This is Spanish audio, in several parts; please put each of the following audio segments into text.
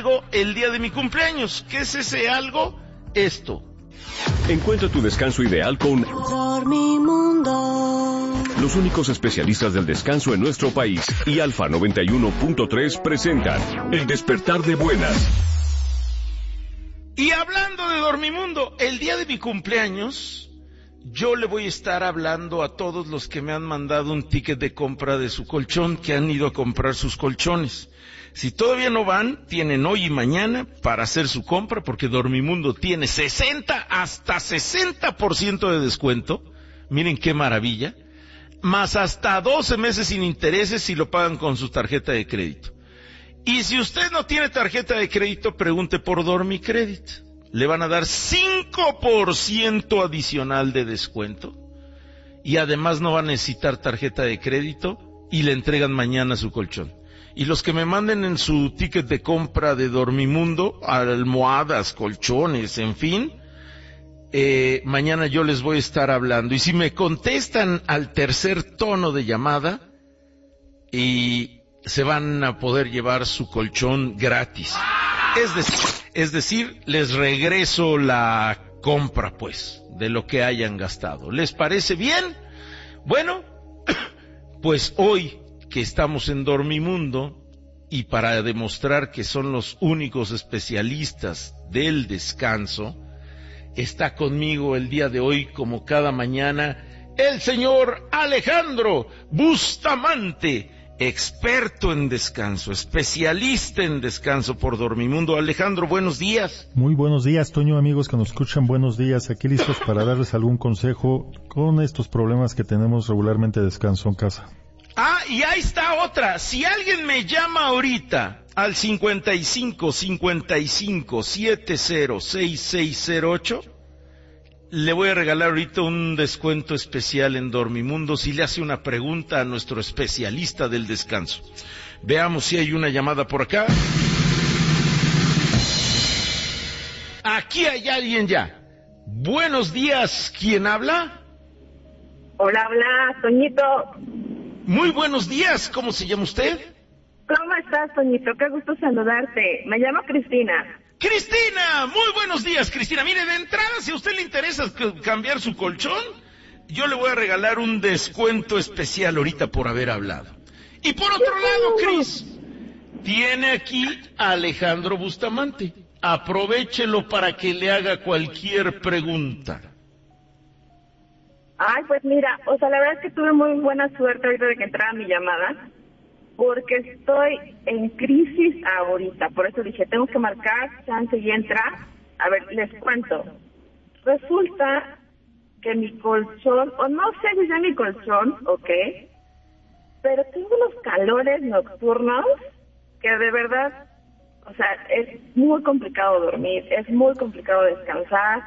algo el día de mi cumpleaños. ¿Qué es ese algo? Esto. Encuentra tu descanso ideal con Dormimundo. Los únicos especialistas del descanso en nuestro país y Alfa 91.3 presentan El Despertar de Buenas. Y hablando de Dormimundo, el día de mi cumpleaños, yo le voy a estar hablando a todos los que me han mandado un ticket de compra de su colchón, que han ido a comprar sus colchones. Si todavía no van, tienen hoy y mañana para hacer su compra, porque Dormimundo tiene 60% de descuento. Miren qué maravilla. Más hasta 12 meses sin intereses si lo pagan con su tarjeta de crédito. Y si usted no tiene tarjeta de crédito, pregunte por Dormicredit. Le van a dar 5% adicional de descuento. Y además no va a necesitar tarjeta de crédito y le entregan mañana su colchón. Y los que me manden en su ticket de compra de Dormimundo, almohadas, colchones, en fin, mañana yo les voy a estar hablando. Y si me contestan al tercer tono de llamada, y se van a poder llevar su colchón gratis. Es decir, les regreso la compra, pues, de lo que hayan gastado. ¿Les parece bien? Bueno, pues hoy que estamos en Dormimundo, y para demostrar que son los únicos especialistas del descanso, está conmigo el día de hoy, como cada mañana, el señor Alejandro Bustamante, experto en descanso, especialista en descanso por Dormimundo. Alejandro, buenos días. Muy buenos días, Toño, amigos que nos escuchan, buenos días. Aquí listos para darles algún consejo con estos problemas que tenemos regularmente de descanso en casa. Ah, y ahí está otra. Si alguien me llama ahorita al 55-70-6608, le voy a regalar ahorita un descuento especial en Dormimundo si le hace una pregunta a nuestro especialista del descanso. Veamos si hay una llamada por acá. Aquí hay alguien ya. Buenos días, ¿quién habla? Hola, Toñito. Muy buenos días, ¿cómo se llama usted? ¿Cómo estás, Toñito? Qué gusto saludarte. Me llamo Cristina. ¡Cristina! Muy buenos días, Cristina. Mire, de entrada, si a usted le interesa cambiar su colchón, yo le voy a regalar un descuento especial ahorita por haber hablado. Y por otro lado, Cris, tiene aquí a Alejandro Bustamante. Aprovéchelo para que le haga cualquier pregunta. Ay, pues mira, la verdad es que tuve muy buena suerte ahorita de que entrara mi llamada, porque estoy en crisis ahorita, por eso dije, tengo que marcar, chance y entra. A ver, les cuento. Resulta que mi colchón, o no sé si es mi colchón, ok, pero tengo unos calores nocturnos que de verdad, es muy complicado dormir, es muy complicado descansar.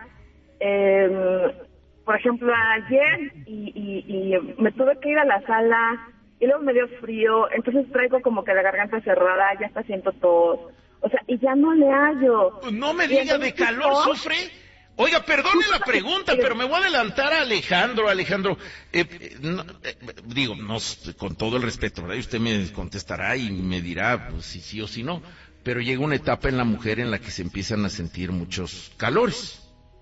Por ejemplo, ayer y me tuve que ir a la sala y luego me dio frío, entonces traigo como que la garganta cerrada, ya está haciendo tos, y ya no le hallo. No me diga, ¿de calor sufre? Oiga, perdone la pregunta, pero me voy a adelantar a Alejandro. Digo, no, con todo el respeto, ¿verdad? Y usted me contestará y me dirá pues, si sí o si no, pero llega una etapa en la mujer en la que se empiezan a sentir muchos calores.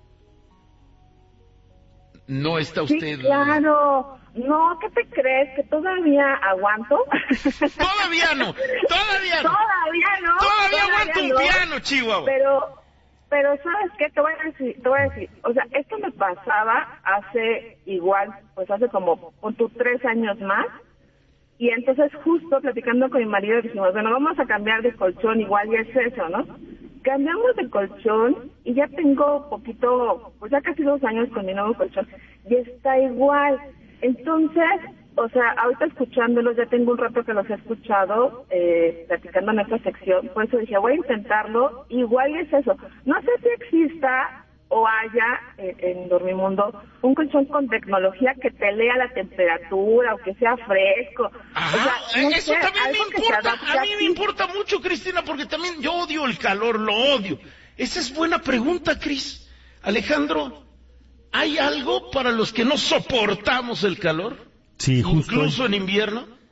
¿No está usted...? Sí, claro. No, ¿qué te crees? ¿Que todavía aguanto? Todavía no. Todavía Aguanto un piano, Chihuahua. Pero ¿sabes qué? Te voy a decir. Esto me pasaba hace como 3 años más. Y entonces justo platicando con mi marido dijimos, bueno, vamos a cambiar de colchón, igual ya es eso, ¿no? Cambiamos de colchón y ya tengo poquito, ya casi 2 años con mi nuevo colchón y está igual. Entonces, ahorita escuchándolos, ya tengo un rato que los he escuchado, platicando en esta sección, por eso dije, voy a intentarlo, igual es eso. No sé si exista o haya en Dormimundo un colchón con tecnología que te lea la temperatura o que sea fresco. Ajá, eso también me importa, a mí me importa mucho, Cristina, porque también yo odio el calor, lo odio. Esa es buena pregunta, Cris. Alejandro, ¿hay algo para los que no soportamos el calor? Sí, justo. ¿Incluso en invierno?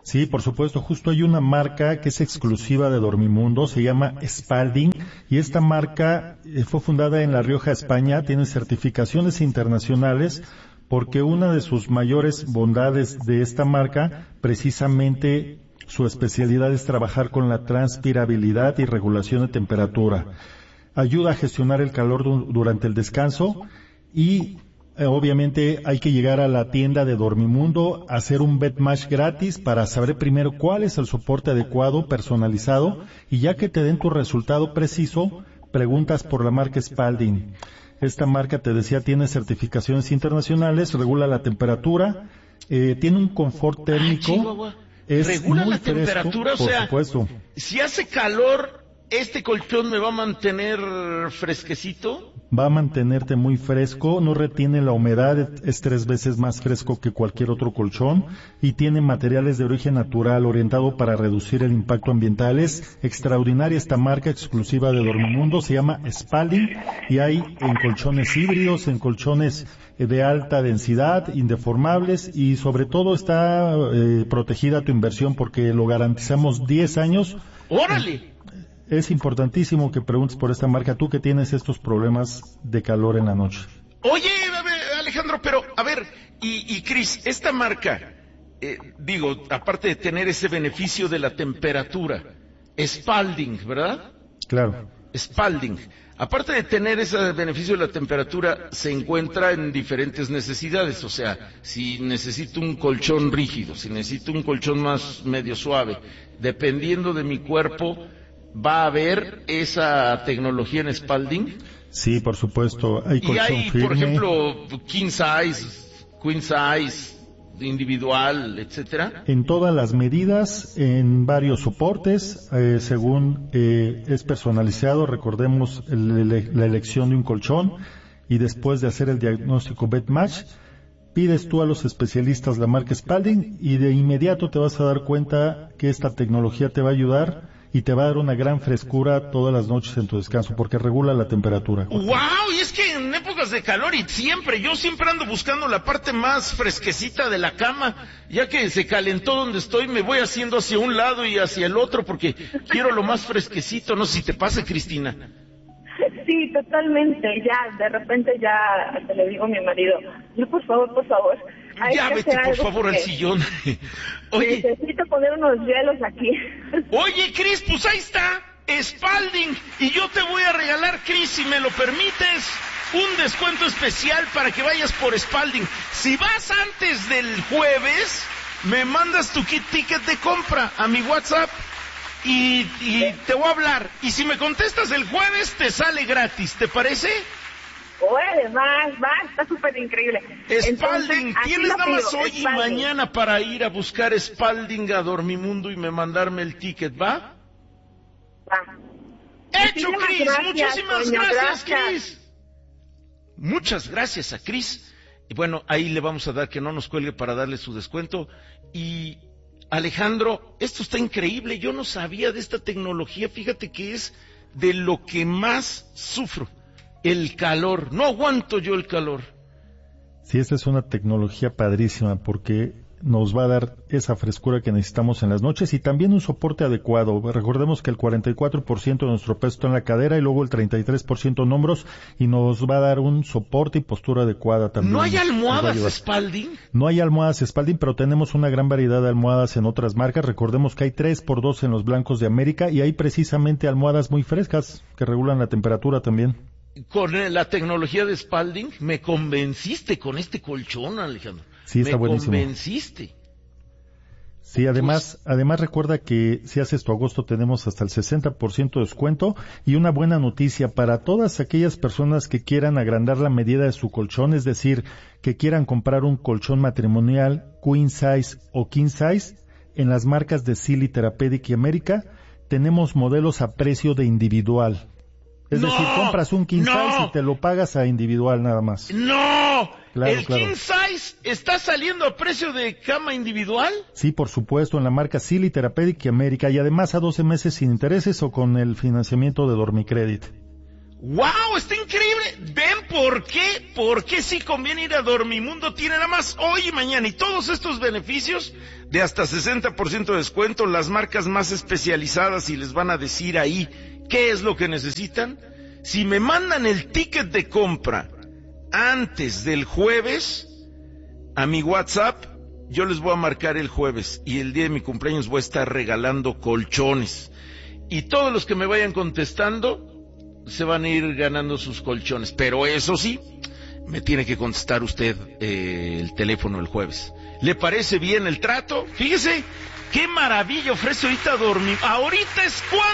Sí, por supuesto, justo hay una marca que es exclusiva de Dormimundo, se llama Spalding, y esta marca fue fundada en La Rioja, España, tiene certificaciones internacionales, porque una de sus mayores bondades de esta marca, precisamente su especialidad es trabajar con la transpirabilidad y regulación de temperatura. Ayuda a gestionar el calor durante el descanso y obviamente hay que llegar a la tienda de Dormimundo, hacer un bed match gratis para saber primero cuál es el soporte adecuado, personalizado, y ya que te den tu resultado preciso, preguntas por la marca Spalding. Esta marca, te decía, tiene certificaciones internacionales, regula la temperatura, tiene un confort térmico. Regula la temperatura, fresco, o sea, por supuesto. Si hace calor, ¿este colchón me va a mantener fresquecito? Va a mantenerte muy fresco, no retiene la humedad, es 3 veces más fresco que cualquier otro colchón y tiene materiales de origen natural orientado para reducir el impacto ambiental. Es extraordinaria esta marca exclusiva de Dormimundo, se llama Spalding y hay en colchones híbridos, en colchones de alta densidad, indeformables y sobre todo está protegida tu inversión porque lo garantizamos 10 años. ¡Órale! Es importantísimo que preguntes por esta marca, tú que tienes estos problemas de calor en la noche. Oye, Alejandro, pero, a ver, y Cris, esta marca, aparte de tener ese beneficio de la temperatura, Spalding, ¿verdad? Claro. Spalding. Aparte de tener ese beneficio de la temperatura, se encuentra en diferentes necesidades. O sea, si necesito un colchón rígido, si necesito un colchón más medio suave, dependiendo de mi cuerpo, ¿va a haber esa tecnología en Spalding? Sí, por supuesto. Hay colchón y hay, firme. por ejemplo, king size, queen size, individual, etcétera. En todas las medidas, en varios soportes, según es personalizado. Recordemos la elección de un colchón y después de hacer el diagnóstico bed match, pides tú a los especialistas la marca Spalding y de inmediato te vas a dar cuenta que esta tecnología te va a ayudar y te va a dar una gran frescura todas las noches en tu descanso, porque regula la temperatura. ¡Wow! Y es que en épocas de calor yo siempre ando buscando la parte más fresquecita de la cama, ya que se calentó donde estoy, me voy haciendo hacia un lado y hacia el otro, porque quiero lo más fresquecito. No sé si te pasa, Cristina. Sí, totalmente. Ya, de repente ya te le digo a mi marido, no, por favor. Ya vete, por favor, al sillón. Oye, necesito poner unos hielos aquí. Oye, Cris, pues ahí está, Spalding. Y yo te voy a regalar, Cris, si me lo permites, un descuento especial para que vayas por Spalding. Si vas antes del jueves, me mandas tu ticket de compra a mi WhatsApp y te voy a hablar. Y si me contestas el jueves, te sale gratis. ¿Te parece? Oye, va, está súper increíble. Spalding, tienes nada más hoy y mañana para ir a buscar Spalding a Dormimundo y me mandarme el ticket, ¿va? Va. ¡Hecho, Cris! Muchísimas gracias, Cris. Muchas gracias a Cris. Y bueno, ahí le vamos a dar que no nos cuelgue para darle su descuento. Y Alejandro, esto está increíble. Yo no sabía de esta tecnología. Fíjate que es de lo que más sufro. El calor, no aguanto yo el calor. Sí, esta es una tecnología padrísima porque nos va a dar esa frescura que necesitamos en las noches y también un soporte adecuado. Recordemos que el 44% de nuestro peso está en la cadera y luego el 33% en hombros y nos va a dar un soporte y postura adecuada también. ¿No hay almohadas Spalding? No hay almohadas Spalding, pero tenemos una gran variedad de almohadas en otras marcas. Recordemos que hay 3x2 en los blancos de América y hay precisamente almohadas muy frescas que regulan la temperatura también. Con la tecnología de Spalding, me convenciste con este colchón, Alejandro. Sí, está buenísimo. Me convenciste. Sí, además recuerda que si haces tu agosto tenemos hasta el 60% de descuento y una buena noticia para todas aquellas personas que quieran agrandar la medida de su colchón, es decir, que quieran comprar un colchón matrimonial, queen size o king size, en las marcas de Sealy, Therapeutic y América, tenemos modelos a precio de individual. Es decir, compras un king size y te lo pagas a individual nada más. ¡No! Claro, king size está saliendo a precio de cama individual? Sí, por supuesto, en la marca Sealy, Therapeutic y América, y además a 12 meses sin intereses o con el financiamiento de Dormicredit. ¡Wow! ¡Está increíble! ¿Ven por qué? ¿Por qué sí conviene ir a Dormimundo? Tiene nada más hoy y mañana y todos estos beneficios de hasta 60% de descuento, las marcas más especializadas, y les van a decir ahí qué es lo que necesitan. Si me mandan el ticket de compra antes del jueves a mi WhatsApp, yo les voy a marcar el jueves y el día de mi cumpleaños voy a estar regalando colchones. Y todos los que me vayan contestando se van a ir ganando sus colchones. Pero eso sí, me tiene que contestar usted el teléfono el jueves. ¿Le parece bien el trato? Fíjese, qué maravilla ofrece ahorita Dormimundo. Ahorita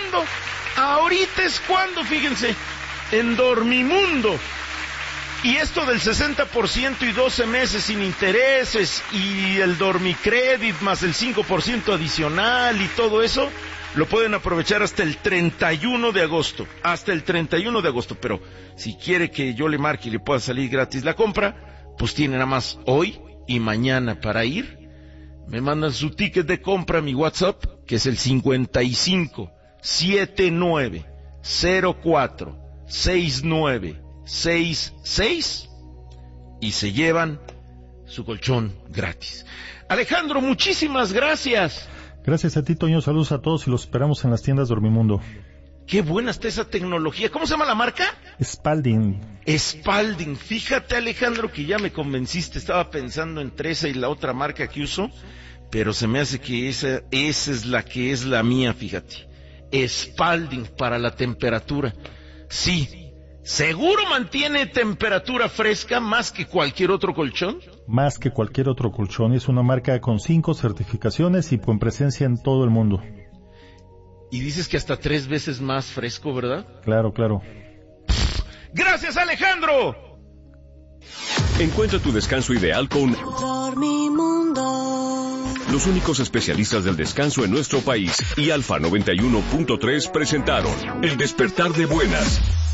es cuando, fíjense, en Dormimundo. Y esto del 60% y 12 meses sin intereses y el Dormicredit más el 5% adicional y todo eso, lo pueden aprovechar hasta el 31 de agosto. Hasta el 31 de agosto. Pero si quiere que yo le marque y le pueda salir gratis la compra, pues tiene nada más hoy y mañana para ir. Me mandan su ticket de compra a mi WhatsApp, que es el 55 79 04 69 66, y se llevan su colchón gratis. Alejandro, muchísimas gracias. Gracias a ti, Toño. Saludos a todos y los esperamos en las tiendas Dormimundo. Qué buena está esa tecnología. ¿Cómo se llama la marca? Spalding. Spalding. Fíjate, Alejandro, que ya me convenciste. Estaba pensando entre esa y la otra marca que uso, pero se me hace que esa es la que es la mía, fíjate. Spalding para la temperatura. Sí, ¿seguro mantiene temperatura fresca más que cualquier otro colchón? Más que cualquier otro colchón. Es una marca con 5 certificaciones y con presencia en todo el mundo. Y dices que hasta 3 veces más fresco, ¿verdad? Claro, claro. ¡Gracias, Alejandro! Encuentra tu descanso ideal con Dormimundo. Los únicos especialistas del descanso en nuestro país y Alfa 91.3 presentaron El Despertar de Buenas.